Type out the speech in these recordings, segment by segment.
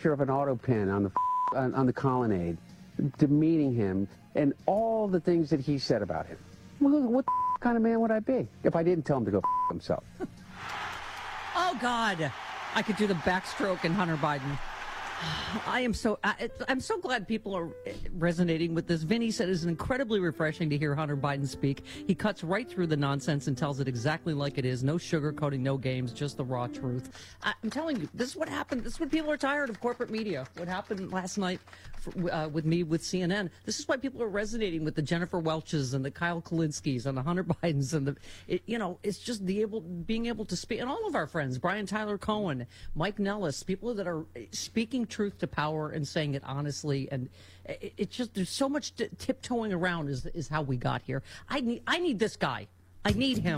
picture of an auto pin on the colonnade, demeaning him, and all the things that he said about him. Well, what kind of man would I be if I didn't tell him to go himself? Oh, God. I could do the backstroke in Hunter Biden. I'm so glad people are resonating with this. Vinny said it's incredibly refreshing to hear Hunter Biden speak. He cuts right through the nonsense and tells it exactly like it is. No sugarcoating, no games, just the raw truth. I'm telling you, this is what happened. This is what people are tired of corporate media. What happened last night with me with CNN. This is why people are resonating with the Jennifer Welches and the Kyle Kalinskis and the Hunter Bidens and it's just being able to speak. And all of our friends, Brian Tyler Cohen, Mike Nellis, people that are speaking truth to power and saying it honestly, and it's just there's so much tiptoeing around is how we got here. I need this guy. I need him.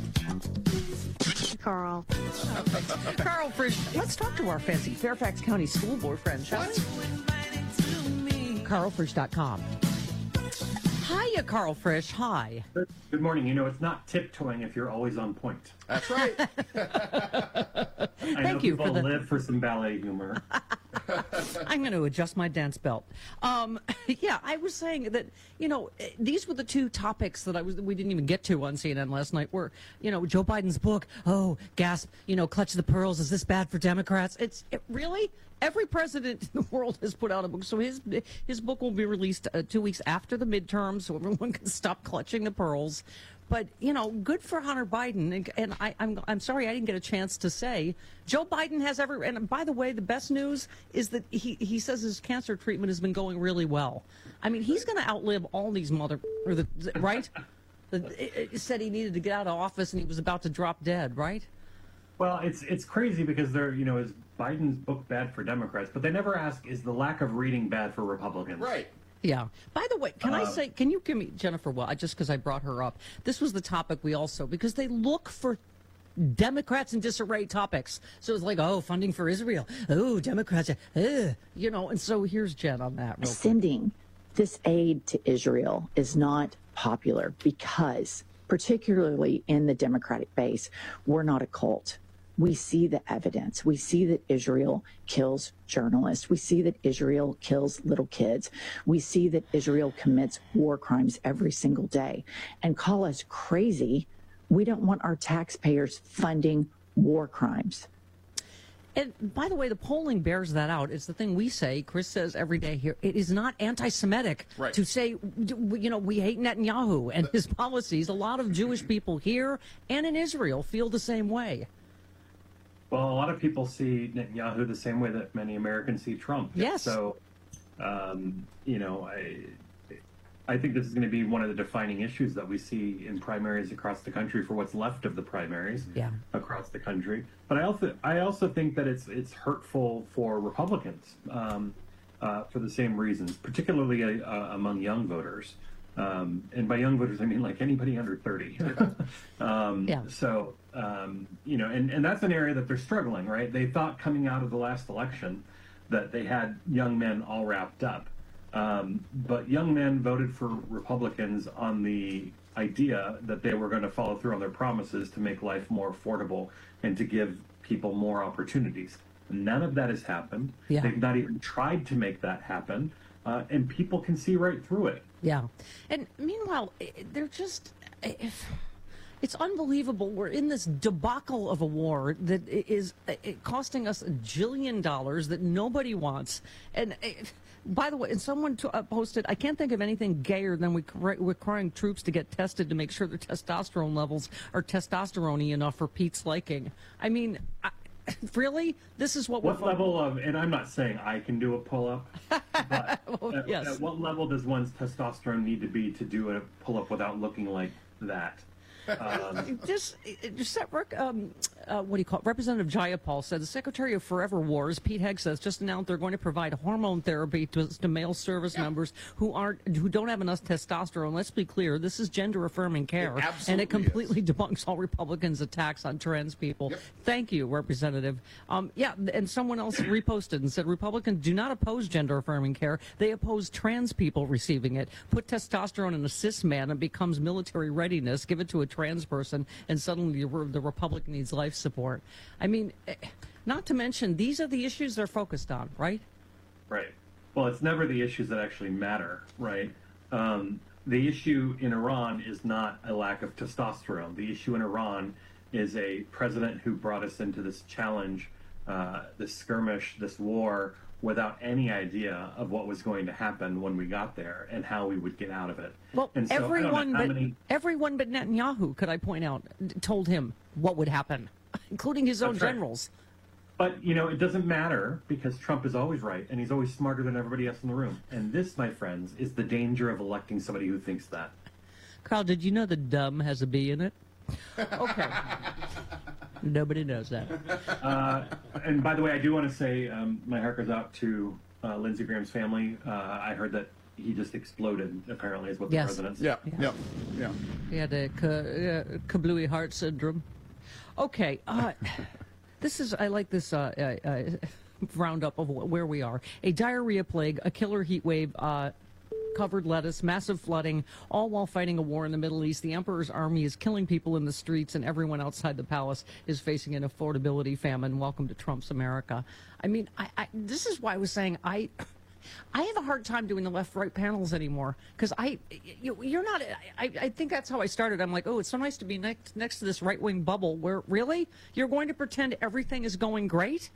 Carl Frisch. Let's talk to our fancy Fairfax County School Board friend, shall we? CarlFrisch.com. Hiya, Carl Frisch. Hi. Good morning. It's not tiptoeing if you're always on point. That's right. I know people live for some ballet humor. I'm going to adjust my dance belt. Yeah, I was saying that, these were the two topics that we didn't even get to on CNN last night were, Joe Biden's book. Oh, gasp, Clutch the Pearls. Is this bad for Democrats? Really? Every president in the world has put out a book. So his book will be released 2 weeks after the midterm so everyone can stop clutching the pearls. But, good for Hunter Biden. And I'm sorry I didn't get a chance to say Joe Biden has and by the way, the best news is that he says his cancer treatment has been going really well. I mean, he's going to outlive all these right? It said he needed to get out of office and he was about to drop dead, right? Well, it's crazy because is Biden's book bad for Democrats? But they never ask, is the lack of reading bad for Republicans? Right. Yeah. By the way, can you give me Jennifer? Well, just because I brought her up, this was the topic because they look for Democrats in disarray topics. So it's like, funding for Israel. Oh, Democrats, and so here's Jen on that. Sending this aid to Israel is not popular because, particularly in the Democratic base, we're not a cult. We see the evidence. We see that Israel kills journalists. We see that Israel kills little kids. We see that Israel commits war crimes every single day. And call us crazy. We don't want our taxpayers funding war crimes. And by the way, the polling bears that out. It's the thing we say, Chris says every day here, it is not anti-Semitic to say, we hate Netanyahu and his policies. A lot of Jewish people here and in Israel feel the same way. Well, a lot of people see Netanyahu the same way that many Americans see Trump. Yes. So, I think this is going to be one of the defining issues that we see in primaries across the country for what's left of the primaries across the country. But I also think that it's hurtful for Republicans for the same reasons, particularly among young voters. And by young voters, I mean like anybody under 30. So, and that's an area that they're struggling, right? They thought coming out of the last election that they had young men all wrapped up. But young men voted for Republicans on the idea that they were going to follow through on their promises to make life more affordable and to give people more opportunities. None of that has happened. Yeah. They've not even tried to make that happen. And people can see right through it. Yeah. And meanwhile, they're just... It's unbelievable. We're in this debacle of a war that is costing us $1 jillion that nobody wants. And by the way, and someone posted, I can't think of anything gayer than requiring troops to get tested to make sure their testosterone levels are testosterone-y enough for Pete's liking. I mean... Really? This is what level of, and I'm not saying I can do a pull-up, but yes. At what level does one's testosterone need to be to do a pull-up without looking like that? Representative Jayapal said the Secretary of Forever Wars, Pete Hegg, says just announced they're going to provide hormone therapy to male service members who don't have enough testosterone. Let's be clear, this is gender-affirming care, and it completely debunks all Republicans' attacks on trans people. Yep. Thank you, Representative. And someone else reposted and said Republicans do not oppose gender-affirming care; they oppose trans people receiving it. Put testosterone in a cis man and becomes military readiness. Give it to a trans person, and suddenly the Republic needs life support. I mean, Not to mention, these are the issues they're focused on, right? Right. Well, it's never the issues that actually matter, right? The issue in Iran is not a lack of testosterone. The issue in Iran is a president who brought us into this challenge, this skirmish, this war, without any idea of what was going to happen when we got there and how we would get out of it. Well, and so everyone but Netanyahu, could I point out, told him what would happen, including his own generals. But, it doesn't matter because Trump is always right and he's always smarter than everybody else in the room. And this, my friends, is the danger of electing somebody who thinks that. Carl, did you know the dumb has a B in it? Okay. Nobody knows that. And by the way, I do want to say my heart goes out to Lindsey Graham's family. I heard that he just exploded, apparently, is what the president said. Yeah. He had a kablooey heart syndrome. Okay. I like this roundup of where we are. A diarrhea plague, a killer heat wave, covered lettuce, massive flooding, all while fighting a war in the Middle East. The emperor's army is killing people in the streets, and everyone outside the palace is facing an affordability famine. Welcome to Trump's America. I mean, this is why I was saying I have a hard time doing the left-right panels anymore because you're not. I think that's how I started. I'm like, oh, it's so nice to be next to this right-wing bubble where really you're going to pretend everything is going great.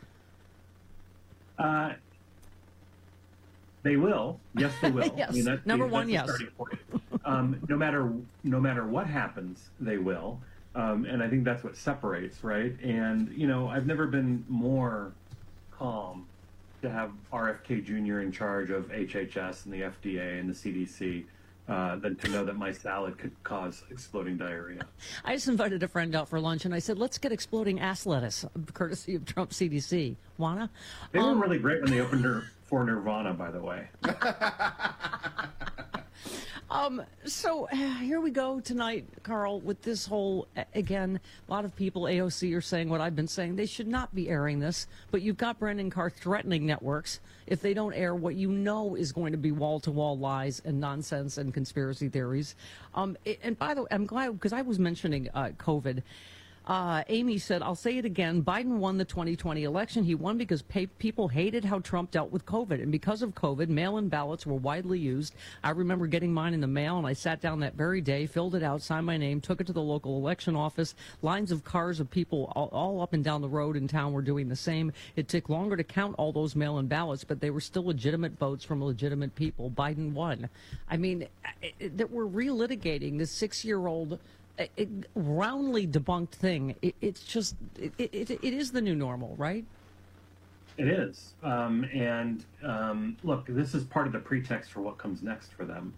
They will. Yes, they will. Yes. I mean, that's Number one, yes. No matter what happens, they will. And I think that's what separates, right? And, I've never been more calm to have RFK Jr. in charge of HHS and the FDA and the CDC than to know that my salad could cause exploding diarrhea. I just invited a friend out for lunch, and I said, let's get exploding ass lettuce, courtesy of Trump CDC. Wanna? They were really great when they opened for Nirvana, by the way. So here we go tonight, Carl, with this whole, again, a lot of people, AOC, are saying what I've been saying. They should not be airing this, but you've got Brendan Carr threatening networks if they don't air what you know is going to be wall-to-wall lies and nonsense and conspiracy theories. And by the way, I'm glad, because I was mentioning COVID. Amy said, I'll say it again, Biden won the 2020 election. He won because people hated how Trump dealt with COVID. And because of COVID, mail-in ballots were widely used. I remember getting mine in the mail, and I sat down that very day, filled it out, signed my name, took it to the local election office. Lines of cars of people all up and down the road in town were doing the same. It took longer to count all those mail-in ballots, but they were still legitimate votes from legitimate people. Biden won. I mean, that we're relitigating this 6-year-old roundly debunked thing. It is the new normal, right? It is. Look, this is part of the pretext for what comes next for them,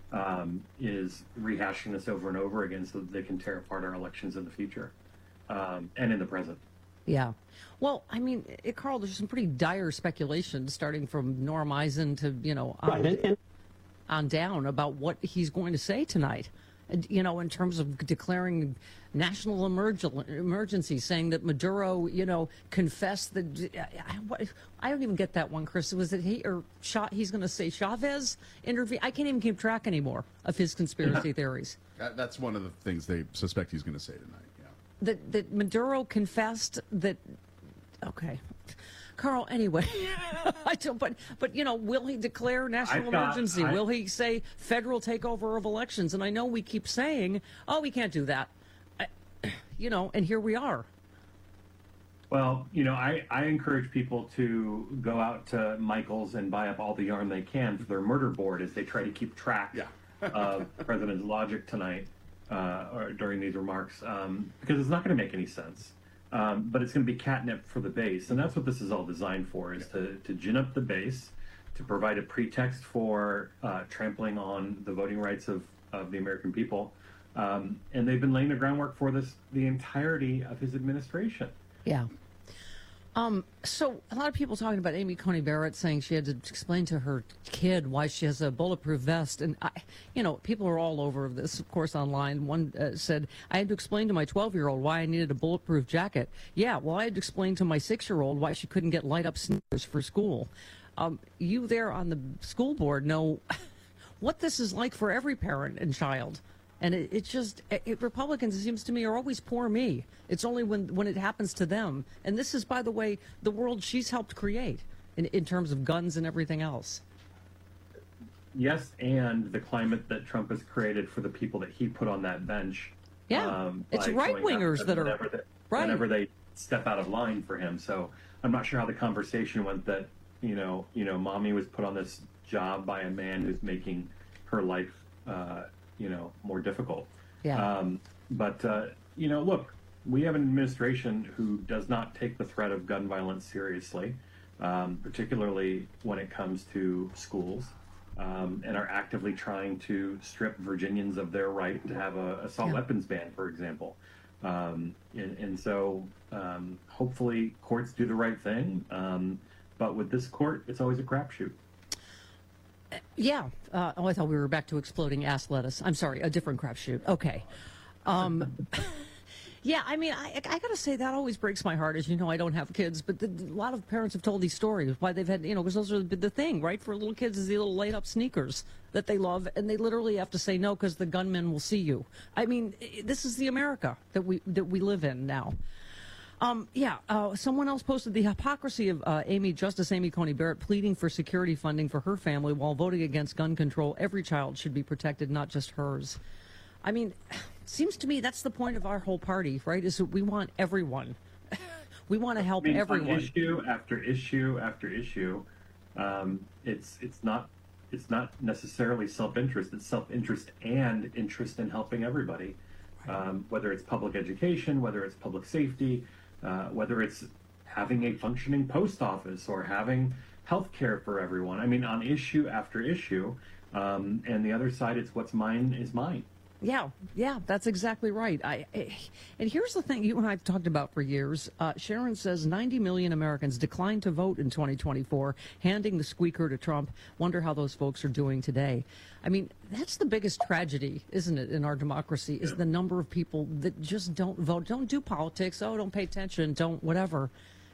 is rehashing this over and over again so that they can tear apart our elections in the future and in the present. Yeah. Well, I mean, Carl, there's some pretty dire speculation starting from Norm Eisen to, on down about what he's going to say tonight. In terms of declaring national emergency, saying that Maduro, confessed that. I don't even get that one, Chris. Was it he's going to say Chavez intervened? I can't even keep track anymore of his conspiracy theories. That's one of the things they suspect he's going to say tonight. Yeah. That Maduro confessed that. Okay. Carl, anyway, I don't, but will he declare national emergency? Will he say federal takeover of elections? And I know we keep saying, oh, we can't do that, and here we are. Well, I encourage people to go out to Michael's and buy up all the yarn they can for their murder board as they try to keep track of the president's logic tonight or during these remarks, because it's not going to make any sense. But it's going to be catnip for the base. And that's what this is all designed for, is to gin up the base, to provide a pretext for trampling on the voting rights of the American people. And they've been laying the groundwork for this the entirety of his administration. Yeah. So a lot of people talking about Amy Coney Barrett saying she had to explain to her kid why she has a bulletproof vest. And, people are all over this, of course, online. One said, I had to explain to my 12-year-old why I needed a bulletproof jacket. Yeah, well, I had to explain to my 6-year-old why she couldn't get light-up sneakers for school. You there on the school board know what this is like for every parent and child. And Republicans, it seems to me, are always poor me. It's only when it happens to them. And this is, by the way, the world she's helped create in terms of guns and everything else. Yes, and the climate that Trump has created for the people that he put on that bench. Yeah, it's right-wingers that are... Whenever they step out of line for him. So I'm not sure how the conversation went that, mommy was put on this job by a man who's making her life, more difficult. Yeah. Look, we have an administration who does not take the threat of gun violence seriously, particularly when it comes to schools, and are actively trying to strip Virginians of their right to have a assault weapons ban, for example. So hopefully courts do the right thing. But with this court, it's always a crapshoot. Yeah. I thought we were back to exploding ass lettuce. I'm sorry, a different crapshoot. Okay. Yeah, I mean, I got to say, that always breaks my heart. As you know, I don't have kids, but a lot of parents have told these stories, why they've had, because those are the thing, right? For little kids is the little light-up sneakers that they love, and they literally have to say no because the gunman will see you. I mean, this is the America that we live in now. Someone else posted the hypocrisy of Justice Amy Coney Barrett pleading for security funding for her family while voting against gun control. Every child should be protected, not just hers. I mean, seems to me that's the point of our whole party, right? Is that we want everyone. We want to help everyone. On issue after issue after issue, it's not necessarily self-interest. It's self-interest and interest in helping everybody, whether it's public education, whether it's public safety, whether it's having a functioning post office or having health care for everyone. I mean, on issue after issue, and the other side, it's what's mine is mine. Yeah, that's exactly right. And here's the thing you and I have talked about for years. Sharon says 90 million Americans declined to vote in 2024, handing the squeaker to Trump. Wonder how those folks are doing today. I mean, that's the biggest tragedy, isn't it, in our democracy, is the number of people that just don't vote, don't do politics, don't pay attention, don't whatever.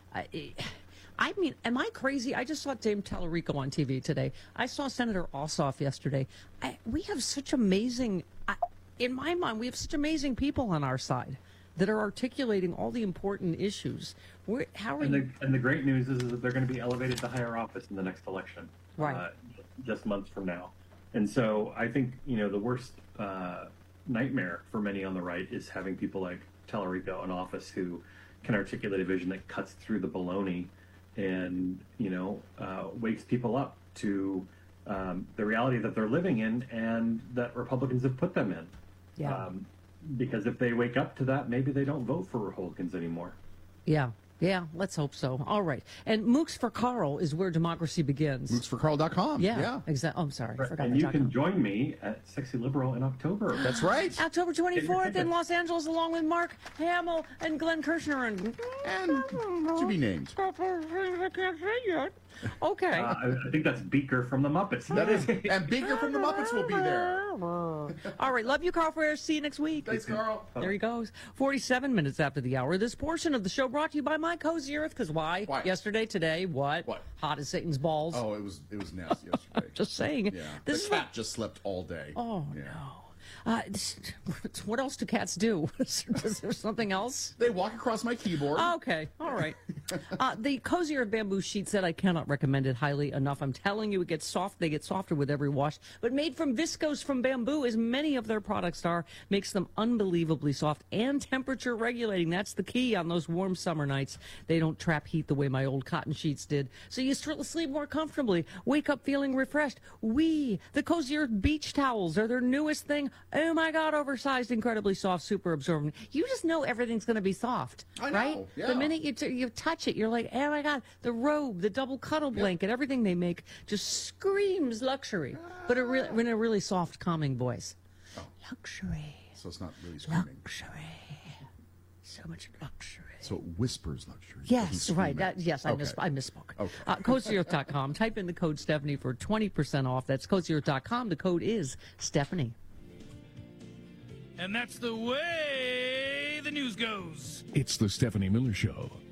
I mean, am I crazy? I just saw Dame Tallarico on TV today. I saw Senator Ossoff yesterday. We have such amazing, in my mind, we have such amazing people on our side that are articulating all the important issues. And the great news is that they're going to be elevated to higher office in the next election, right? Just months from now. And so I think, the worst nightmare for many on the right is having people like Tallarico in office who can articulate a vision that cuts through the baloney and wakes people up to the reality that they're living in and that Republicans have put them in. Yeah. Because if they wake up to that, maybe they don't vote for Republicans anymore. Yeah, let's hope so. All right. And Mooks for Carl is where democracy begins. MooksForCarl.com. Yeah. Exactly. Oh, I'm sorry. Right. And you can join me at Sexy Liberal in October. That's right. October 24th in Los Angeles, along with Mark Hamill and Glenn Kirshner. And to be named. I can't say yet. Okay. I think that's Beaker from the Muppets. That is, and Beaker from the Muppets will be there. All right. Love you, Carl Ferrer. See you next week. Thanks, Carl. There he goes. 47 minutes after the hour. This portion of the show brought to you by My Cozy Earth. Because why? Yesterday, today, what? Hot as Satan's balls. Oh, it was nasty yesterday. Just saying. Yeah. The cat just slept all day. Oh, no. What else do cats do? Is there something else? They walk across my keyboard. Okay, all right. The Cozy Earth bamboo sheet set, I cannot recommend it highly enough. I'm telling you, it gets soft. They get softer with every wash. But made from viscose from bamboo, as many of their products are, makes them unbelievably soft and temperature regulating. That's the key on those warm summer nights. They don't trap heat the way my old cotton sheets did. So you sleep more comfortably. Wake up feeling refreshed. The Cozy Earth beach towels are their newest thing. Oh my God, oversized, incredibly soft, super absorbent. You just know everything's going to be soft, right? Yeah. The minute you touch it, you're like, oh my God, the robe, the double cuddle blanket, everything they make just screams luxury, but in a really soft, calming voice. Oh. Luxury. So it's not really screaming. Luxury. So much luxury. So it whispers luxury. Yes, right. Yes, okay. I misspoke. Okay. CozyEarth.com. Type in the code Stephanie for 20% off. That's CozyEarth.com. The code is Stephanie. And that's the way the news goes. It's the Stephanie Miller Show.